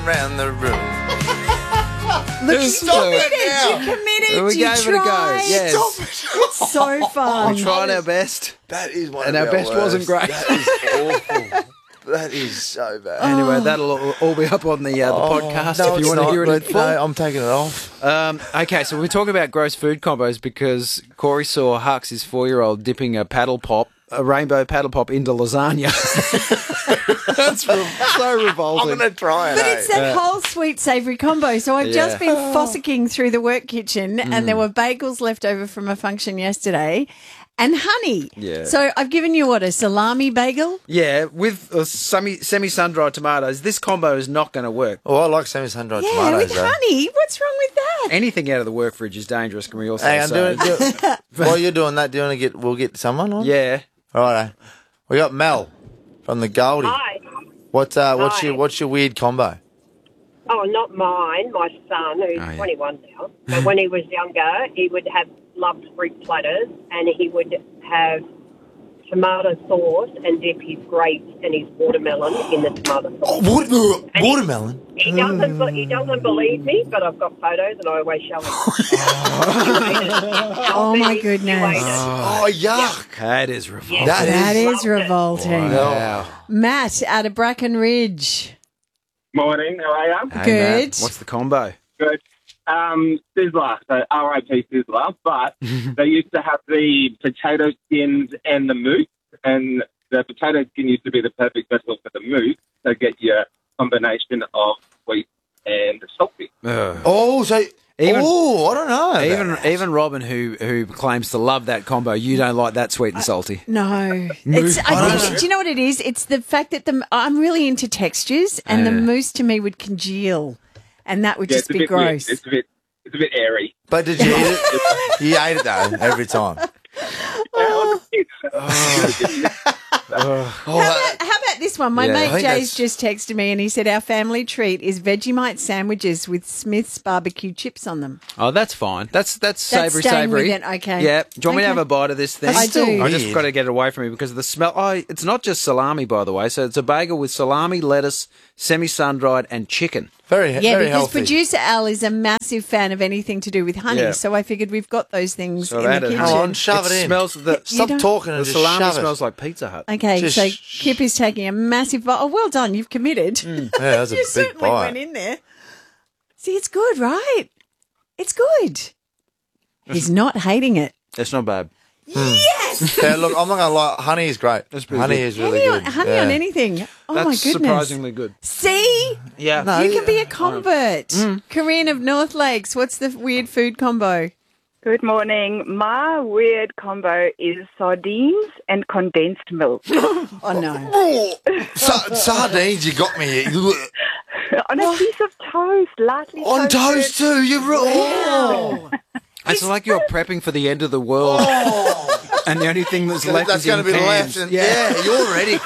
round the room. Look, you Stop it now. You committed. We you gave it a go. tried. Yes. It's so fun. We tried our best. That is one And of our best wasn't great. That is awful. That is so bad. Anyway, that'll all be up on the podcast No, if you it's want to not, hear it in but full. no, I'm taking it off. Okay, so we're talking about gross food combos because Corey saw Hux, his 4-year-old, dipping a rainbow paddle pop into lasagna. That's so revolting. I'm going to try it. But it's that whole sweet savoury combo. So I've just been fossicking through the work kitchen and there were bagels left over from a function yesterday and honey. Yeah. So I've given you a salami bagel? Yeah, with semi-sun-dried tomatoes, this combo is not going to work. Oh, I like semi-sun-dried Yeah, tomatoes. with honey. What's wrong with that? Anything out of the work fridge is dangerous, can we also Hang on, say? while you're doing that, we'll get someone on? Yeah. Righto. We got Mel from the Goldie. Hi. What's Hi. what's your weird combo? Oh, not mine. My son, who's 21 now. But when he was younger, he would have loved fruit platters, and he would have tomato sauce and dip his grapes and his watermelon in the tomato sauce. Oh, watermelon? He doesn't believe me, but I've got photos, and I always show him. Oh, my goodness. Oh, yuck. That is revolting. That is- That is revolting. Wow. Matt out of Brackenridge. Morning, how are you? Hey, Good. Matt, what's the combo? Good. Sizzler, so R.I.P. Sizzler, but they used to have the potato skins and the mousse, and the potato skin used to be the perfect vessel for the mousse, so get your combination of sweet and salty. Oh, so... I don't know. Even Robin, who claims to love that combo, you don't like that sweet and salty. No. Do you know what it is? It's the fact that I'm really into textures and the mousse to me would congeal and that would just it's a be bit weird. gross. It's a bit airy. But did you eat it? You ate it, though, every time. How about this one? My Yeah, I mate think Jay's that's- just texted me and he said our family treat is Vegemite sandwiches with Smith's barbecue chips on them. Oh, that's fine. That's savoury, staying with savoury. it, okay. Yeah. Do you want me to Okay. have a bite of this thing? I do. I just Weird. got to get it away from me because of the smell. Oh, it's not just salami, by the way. So it's a bagel with salami, lettuce, semi-sun-dried, and chicken. Very, Yeah, very because healthy. producer Al is a massive fan of anything to do with honey, Yeah. so I figured we've got those things So in the that is- kitchen. Come on, shove it in. Smells the Stop don't- talking the and just salami shove smells it. like Pizza Hut. Okay, Just so sh- Kip is taking a massive bite. Oh, well done, you've committed. Yeah, that's a You big certainly bite. went in there. See, it's good, right? It's good. He's not hating it. It's not bad. Yes! Yeah, look, I'm not going to lie. Honey is great. That's pretty Honey good. is really honey on, good. honey Yeah. on anything. Oh, That's my goodness. surprisingly good. See? Yeah. No, You can be a convert. Corinne of North Lakes, what's the weird food combo? Good morning. My weird combo is sardines and condensed milk. Oh, no. Sardines, you got me here. On a piece of toast, lightly On toasted. toast too, you're right. It's like you're prepping for the end of the world. And the only thing that's left That's is going in to be cans. left. And, yeah, you're ready.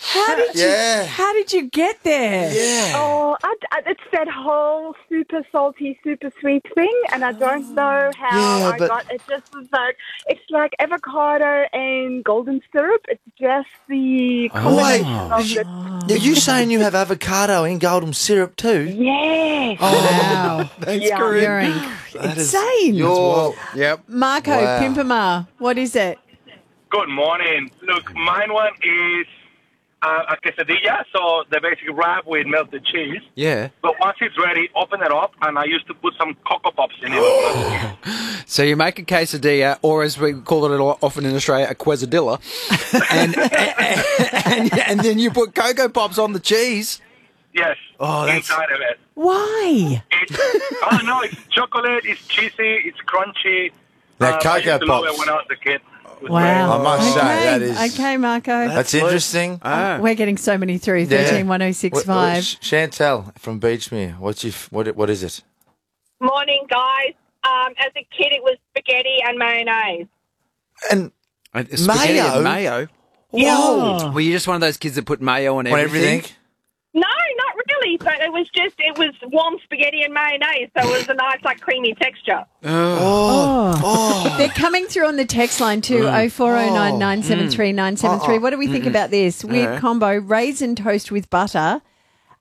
How did you get there? Yeah. Oh, it's that whole super salty, super sweet thing, and I don't know how Yeah, I but- got it. Just was like it's like avocado and golden syrup. It's just the combination of the Are you saying you have avocado in golden syrup too? yes. Wow. Thanks, Yeah. Corinne. You're insane. Yep. Marco, Wow. Pimpamar, what is it? Good morning. Look, mine one is a quesadilla, so the basic wrap with melted cheese. Yeah. But once it's ready, open it up, and I used to put some Cocoa Pops in it. So you make a quesadilla, or as we call it often in Australia, a quesadilla, and then you put Cocoa Pops on the cheese. Yes, Oh, that's- inside of it. Why? It's chocolate, it's cheesy, it's crunchy. Now, I Cocoa used to love Pops. it when I was a kid. It was Wow. I must say, that is- Okay, Marco. That's interesting. We're getting so many through. 131065. Chantel from Beachmere, what is it? Morning, guys. As a kid, it was spaghetti and mayonnaise. And Spaghetti Mayo? and mayo. whoa, Were you just one of those kids that put mayo on on everything? everything. No, not really. But it was warm spaghetti and mayonnaise, so it was a nice, creamy texture. They're coming through on the text line too, 0409 973 973. What do we think about this? Weird combo, raisin toast with butter,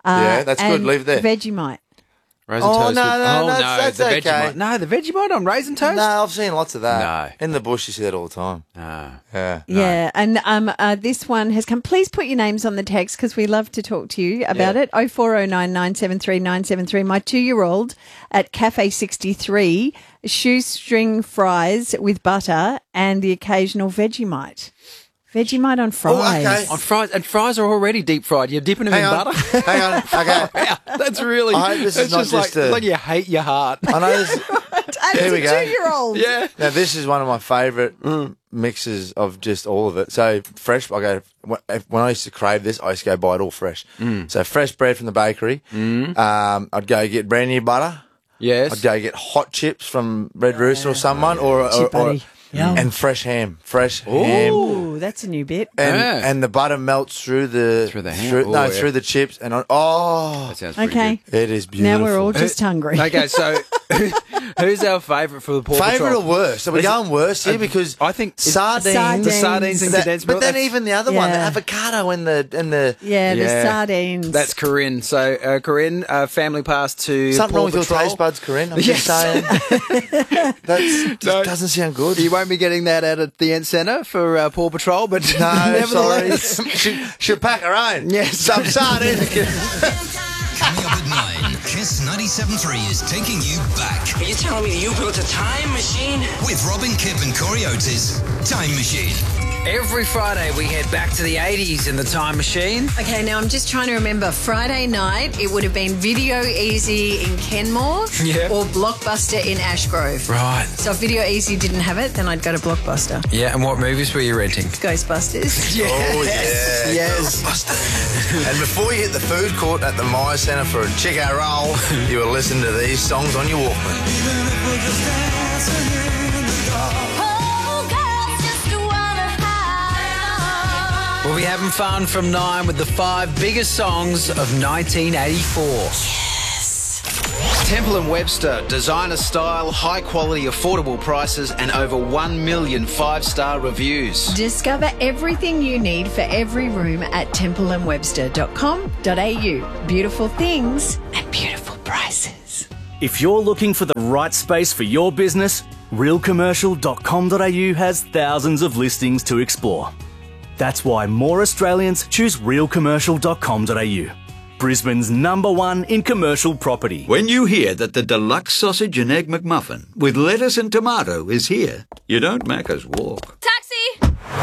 Yeah, that's good. and Leave it there. Vegemite. Raisin Oh, toast. no, with- no, that's the okay. Vegemite. No, the Vegemite on raisin toast? No, I've seen lots of that. No. In the bush, you see that all the time. No. Yeah. Yeah, and this one has come. Please put your names on the text because we love to talk to you about it. 0409 973 973. My 2-year-old at Cafe 63, shoestring fries with butter and the occasional Vegemite. Vegemite on fries. okay. On fries, and fries are already deep fried. You're dipping them Hang in on. butter. Hang on. Okay. Yeah, that's really. I hope this that's is not just like, just a- like you hate your heart. I know this. And Here we it's go. a 2-year-old. Yeah. Now, this is one of my favourite mixes of just all of it. So, fresh, when I used to crave this, I used to go buy it all fresh. So, fresh bread from the bakery. I'd go get brand new butter. Yes. I'd go get hot chips from Red Rooster or someone, or buddy. Yum. and fresh ham. Fresh ham. Ooh, that's a new bit. And the butter melts through the ham? through the chips and That sounds pretty Okay. it is beautiful. Now we're all just hungry. good. Okay, so who's our favourite for the Paw Favourite Patrol? or worst? So we're going worst here because I think sardines. the sardines and condensed milk. But then that's- even the other one, the Yeah. avocado and the Yeah, the Yeah. sardines. That's Corinne. So, Corinne, family pass to something Paw wrong with your Patrol. taste buds, Corinne. I'm Yes. just saying. That doesn't sound good. You won't be getting that at the Ent Centre for Paw Patrol, but No, sorry. nevertheless. She'll pack her own. Yes. Some sardines. Coming up at 9, Kiss 97.3 is taking you back Are you telling me you built a time machine? with Robin Kipp and Corey Oates' Time Machine. Every Friday we head back to the 80s in the time machine. Okay, now I'm just trying to remember. Friday night, it would have been Video Easy in Kenmore Yeah. or Blockbuster in Ashgrove. Right. So if Video Easy didn't have it, then I'd go to Blockbuster. Yeah, and what movies were you renting? Ghostbusters. Oh, yeah. Yes. And before you hit the food court at the Myer Centre for a Chico roll, you will listen to these songs on your Walkman. We'll be having fun from 9 with the 5 biggest songs of 1984. Temple & Webster, designer style, high quality, affordable prices, and over 1 million 5-star reviews. Discover everything you need for every room at templeandwebster.com.au. Beautiful things and beautiful prices. If you're looking for the right space for your business, realcommercial.com.au has thousands of listings to explore. That's why more Australians choose realcommercial.com.au. Brisbane's #1 in commercial property. When you hear that the deluxe sausage and egg McMuffin with lettuce and tomato is here, you don't Macca's walk. Taxi!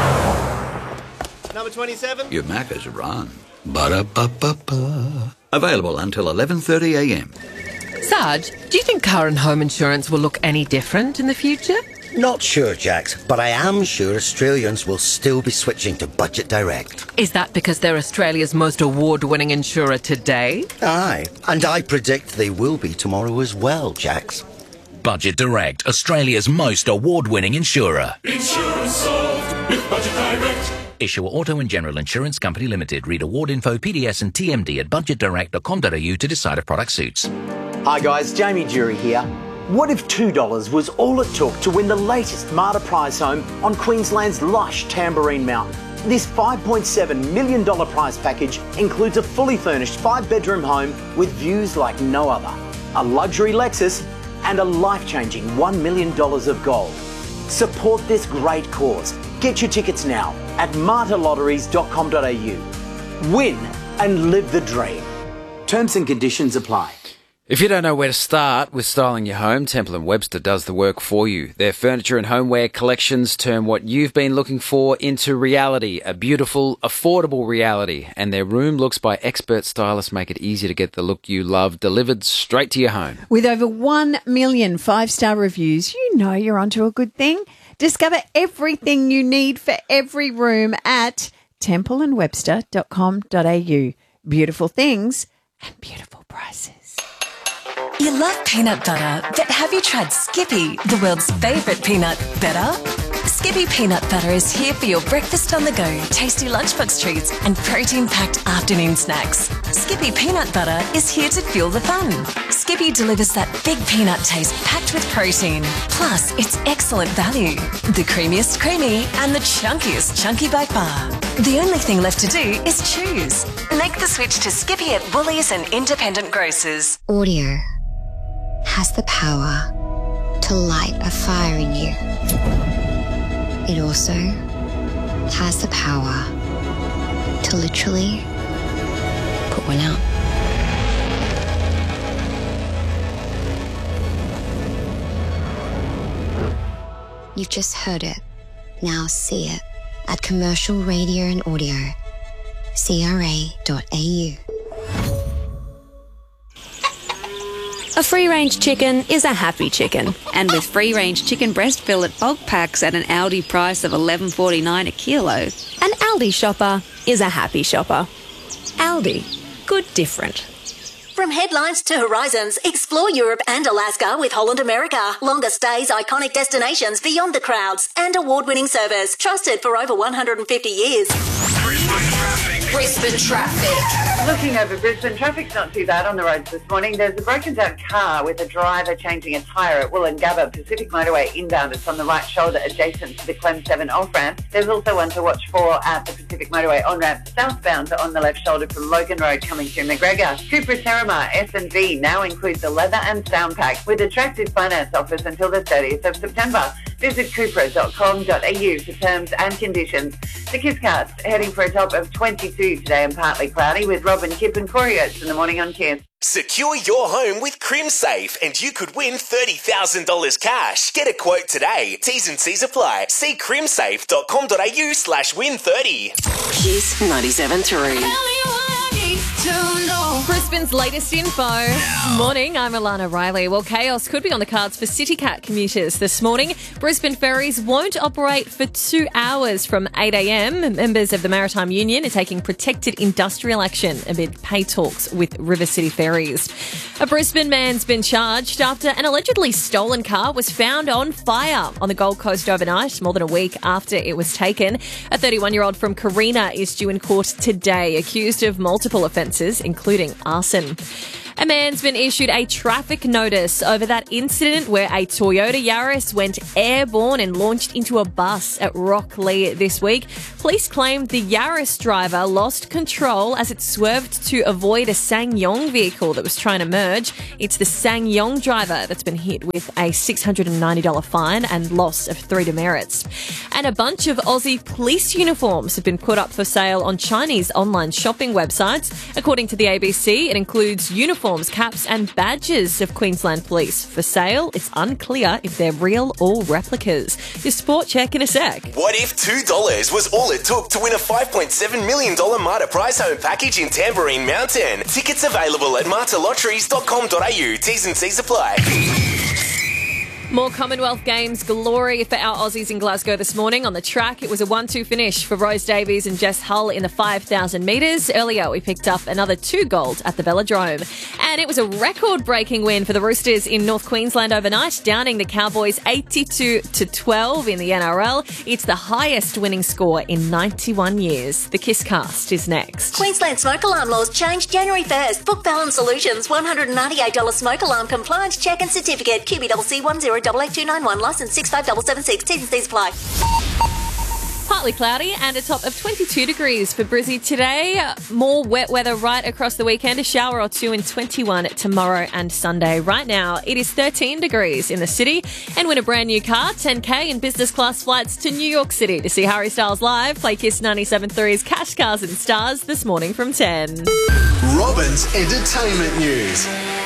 Number 27. You Macca's run. Ba-da-ba-ba-ba. Available until 11:30 a.m. Sarge, do you think car and home insurance will look any different in the future? Not sure, Jax, but I am sure Australians will still be switching to Budget Direct. Is that because they're Australia's most award-winning insurer today? Aye, and I predict they will be tomorrow as well, Jax. Budget Direct, Australia's most award-winning insurer. Insurance solved with Budget Direct. Issuer Auto and General Insurance Company Limited. Read award info, PDS and TMD at budgetdirect.com.au to decide if product suits. Hi guys, Jamie Jury here. What if $2 was all it took to win the latest Marta prize home on Queensland's lush Tambourine Mountain? This $5.7 million prize package includes a fully furnished 5-bedroom home with views like no other, a luxury Lexus and a life-changing $1 million of gold. Support this great cause. Get your tickets now at martalotteries.com.au. Win and live the dream. Terms and conditions apply. If you don't know where to start with styling your home, Temple & Webster does the work for you. Their furniture and homeware collections turn what you've been looking for into reality, a beautiful, affordable reality. And their room looks by expert stylists make it easy to get the look you love delivered straight to your home. With over 1 million 5-star reviews, you know you're onto a good thing. Discover everything you need for every room at templeandwebster.com.au. Beautiful things and beautiful prices. You love peanut butter, but have you tried Skippy, the world's favourite peanut butter? Skippy peanut butter is here for your breakfast on the go, tasty lunchbox treats and protein-packed afternoon snacks. Skippy peanut butter is here to fuel the fun. Skippy delivers that big peanut taste packed with protein. Plus, it's excellent value. The creamiest creamy and the chunkiest chunky by far. The only thing left to do is choose. Make the switch to Skippy at Woolies and independent grocers. Audio has the power to light a fire in you. It also has the power to literally put one out. You've just heard it. Now see it at Commercial Radio and Audio. CRA.au. A free-range chicken is a happy chicken. And with free-range chicken breast fillet bulk packs at an Aldi price of $11.49 a kilo, an Aldi shopper is a happy shopper. Aldi. Good different. From headlines to horizons, explore Europe and Alaska with Holland America. Longer stays, iconic destinations beyond the crowds, and award-winning service trusted for over 150 years. Brisbane traffic. Looking over Brisbane, traffic's not too bad on the roads this morning. There's a broken down car with a driver changing a tyre at Wollongabba Pacific Motorway inbound. It's on the right shoulder adjacent to the Clem 7 off-ramp. There's also one to watch for at the Pacific Motorway on-ramp southbound on the left shoulder from Logan Road coming through McGregor. Cupra Terramar S&V now includes the leather and sound pack with attractive finance offers until the 30th of September. Visit cupra.com.au for terms and conditions. The KISScast heading for a top of 22 today and partly cloudy with Robin, Kip and Corey Oates in the morning on KISS. Secure your home with CrimSafe and you could win $30,000 cash. Get a quote today. T's and C's apply. See crimsafe.com.au/win30. Kiss 97.3. Brisbane's latest info. Morning, I'm Alana Riley. Well, chaos could be on the cards for CityCat commuters this morning. Brisbane ferries won't operate for 2 hours from 8 a.m. Members of the Maritime Union are taking protected industrial action amid pay talks with River City Ferries. A Brisbane man's been charged after an allegedly stolen car was found on fire on the Gold Coast overnight, more than a week after it was taken. A 31-year-old from Carina is due in court today, accused of multiple offences, including arson. A man's been issued a traffic notice over that incident where a Toyota Yaris went airborne and launched into a bus at Rocklea this week. Police claimed the Yaris driver lost control as it swerved to avoid a SsangYong vehicle that was trying to merge. It's the SsangYong driver that's been hit with a $690 fine and loss of 3 demerits. And a bunch of Aussie police uniforms have been put up for sale on Chinese online shopping websites. According to the ABC, it includes uniforms, caps and badges of Queensland Police. For sale, it's unclear if they're real or replicas. Your sport check in a sec. What if $2 was all it took to win a $5.7 million Marta prize home package in Tamborine Mountain? Tickets available at martalotteries.com.au. T's and C's apply. More Commonwealth Games glory for our Aussies in Glasgow this morning. On the track, it was a 1-2 finish for Rose Davies and Jess Hull in the 5,000 metres. Earlier, we picked up another 2 gold at the Velodrome. And it was a record-breaking win for the Roosters in North Queensland overnight, downing the Cowboys 82-12 in the NRL. It's the highest winning score in 91 years. The KISScast is next. Queensland smoke alarm laws changed January 1st. Book Balance Solutions, $198 smoke alarm compliance check and certificate. QBCC 10889291, licence 65776. T's and C's apply. Partly cloudy and a top of 22 degrees for Brizzy today. More wet weather right across the weekend. A shower or 2 in 21 tomorrow and Sunday. Right now, it is 13 degrees in the city. And win a brand new car, 10K in business class flights to New York City. To see Harry Styles live, play Kiss 97.3's Cash Cars and Stars this morning from 10. Robin's Entertainment News.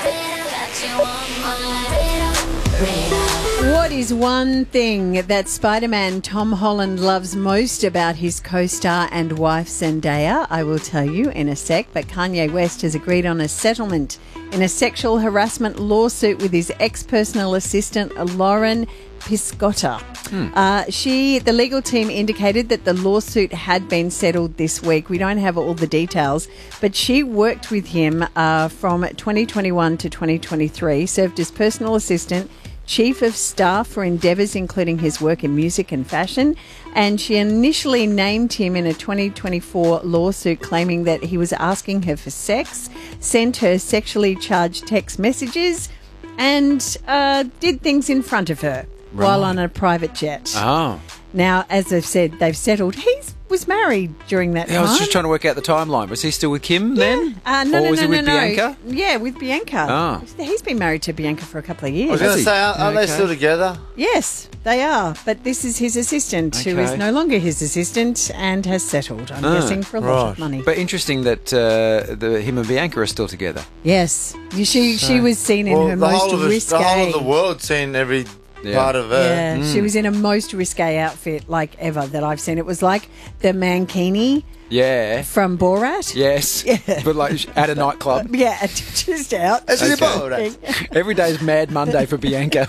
What is one thing that Spider-Man Tom Holland loves most about his co-star and wife Zendaya? I will tell you in a sec, but Kanye West has agreed on a settlement in a sexual harassment lawsuit with his ex-personal assistant Lauren Piscotta. The legal team indicated that the lawsuit had been settled this week. We don't have all the details, but she worked with him from 2021 to 2023, served as personal assistant, chief of staff for endeavours including his work in music and fashion. And she initially named him in a 2024 lawsuit claiming that he was asking her for sex, sent her sexually charged text messages, and did things in front of her while on a private jet. Oh. Now, as I've said, they've settled. He was married during that time. I was just trying to work out the timeline. Was he still with Kim then? No, or was he with Bianca? Yeah, with Bianca. Oh. He's been married to Bianca for a couple of years. I was going to say, aren't they still together? Yes, they are. But this is his assistant, who is no longer his assistant and has settled, I'm guessing, for a lot of money. But interesting that him and Bianca are still together. Yes. She was seen in her most risque. The whole of the world seen every part of her. Yeah, she was in a most risque outfit like ever that I've seen. It was like the mankini from Borat. Yes. Yeah. But like at a nightclub. Yeah, just out. Every day's Mad Monday for Bianca.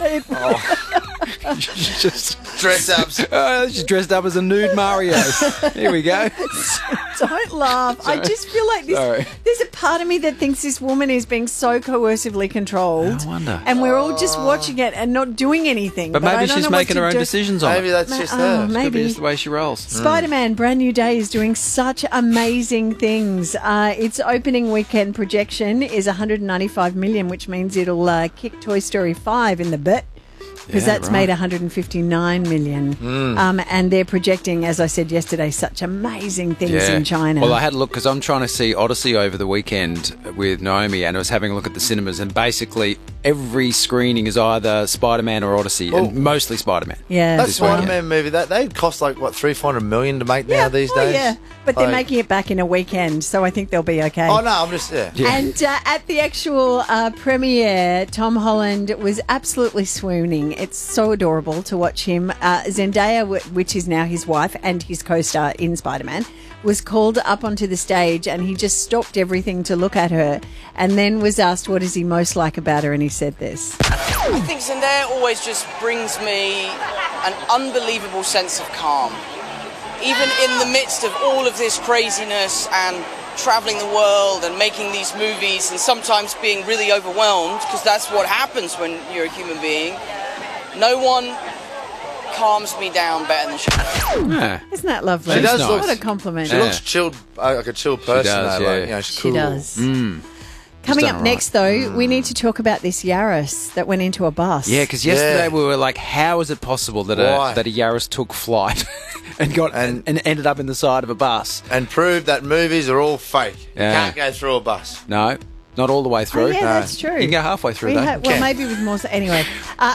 She's just dressed up. She's dressed up as a nude Mario. Here we go. Don't laugh. Sorry. I just feel like there's a part of me that thinks this woman is being so coercively controlled. I wonder. And we're all just watching it and not doing anything. But maybe she's making her own decisions on it. Maybe that's just her. Maybe. That's the way she rolls. Spider-Man Brand New Day is doing such amazing things. Its opening weekend projection is $195 million, which means it'll kick Toy Story 5 in the butt. Because that's made $159 million. And they're projecting, as I said yesterday, such amazing things in China. Well, I had a look because I'm trying to see Odyssey over the weekend with Naomi, and I was having a look at the cinemas, and basically every screening is either Spider-Man or Odyssey, and mostly Spider-Man. Yeah, that Spider-Man movie, they cost like, what, $300-400 million to make now these days? Yeah, but they're making it back in a weekend, so I think they'll be okay. Oh, no, I'm just, And at the actual premiere, Tom Holland was absolutely swooning. It's so adorable to watch him. Zendaya, which is now his wife and his co-star in Spider-Man, was called up onto the stage and he just stopped everything to look at her and then was asked what is he most like about her, and he said this. I think Zendaya always just brings me an unbelievable sense of calm. Even in the midst of all of this craziness and traveling the world and making these movies and sometimes being really overwhelmed, because that's what happens when you're a human being, no one calms me down better than she does. Yeah. Isn't that lovely? She does What look, a compliment. She looks chilled, like a chilled person. does, though, yeah. like, you know, she's She cool. does. Mm. Coming done up all next, though, we need to talk about this Yaris that went into a bus. Yeah, because yesterday we were like, how is it possible that a Yaris took flight and ended up in the side of a bus? And proved that movies are all fake. Yeah. You can't go through a bus. No, not all the way through. Oh, yeah, that's true. You can go halfway through, though. Well, maybe with more... Anyway...